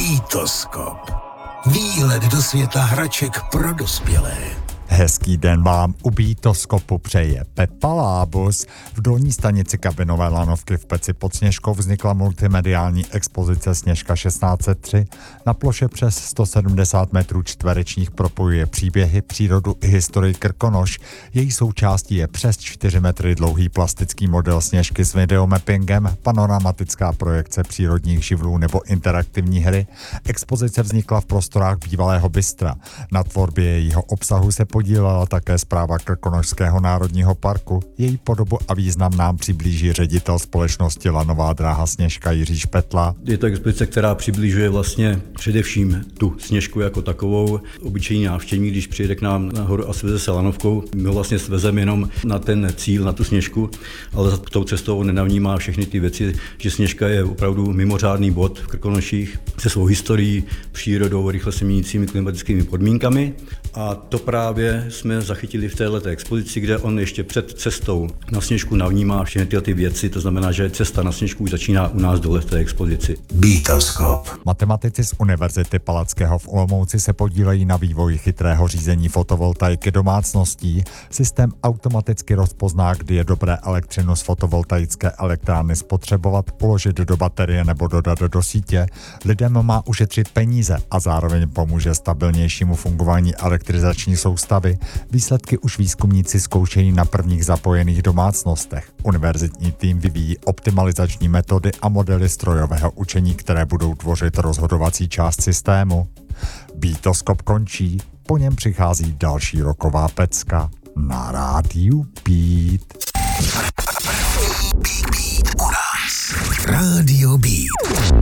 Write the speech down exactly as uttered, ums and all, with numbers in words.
Bítoskop. Výlet do světa hraček pro dospělé. Hezký den vám u Bítoskopu přeje Pepa Lábus. V dolní stanici kabinové lanovky v Peci pod Sněžkou vznikla multimediální expozice Sněžka šestnáct set tři. Na ploše přes sto sedmdesát metrů čtverečních propojuje příběhy, přírodu i historii Krkonoš. Její součástí je přes čtyři metry dlouhý plastický model Sněžky s videomappingem, panoramatická projekce přírodních živlů nebo interaktivní hry. Expozice vznikla v prostorách bývalého bystra. Na tvorbě jejího obsahu se podílela také správa Krkonošského národního parku. Její podobu a význam nám přiblíží ředitel společnosti Lanová dráha Sněžka Jiří Špetla. Je to expozice, která přibližuje vlastně především tu Sněžku jako takovou. Obyčejný návštěvník, když přijede k nám nahoru a sveze se lanovkou, my ho vlastně svezeme jenom na ten cíl, na tu Sněžku, ale za tou cestou on nenavnímá všechny ty věci, že Sněžka je opravdu mimořádný bod v Krkonoších se svou historií, přírodou, rychle se měnícími klimatickými podmínkami. A to právě jsme zachytili v této expozici, kde on ještě před cestou na Sněžku navnímá všechny tyhle ty věci, to znamená, že cesta na Sněžku už začíná u nás dole v té expozici. Bítoskop. Matematici z Univerzity Palackého v Olomouci se podílejí na vývoji chytrého řízení fotovoltaiky domácností. Systém automaticky rozpozná, kdy je dobré elektřinu z fotovoltaické elektrárny spotřebovat, uložit do baterie nebo dodat do sítě. Lidem má ušetřit peníze a zároveň pomůže stabilnějšímu fungování elektrizační soustavy. Výsledky už výzkumníci zkoušejí na prvních zapojených domácnostech. Univerzitní tým vyvíjí optimalizační metody a modely strojového učení, které budou tvořit rozhodovací část systému. Bítoskop končí, po něm přichází další roková pecka na rádiu Beat. Beat, beat, u nás. Rádio Beat.